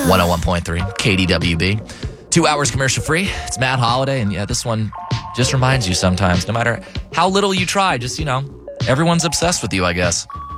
101.3 KDWB. 2 hours commercial free. It's Matt Holiday, and yeah, this one just reminds you sometimes, no matter how little you try, just, everyone's obsessed with you, I guess.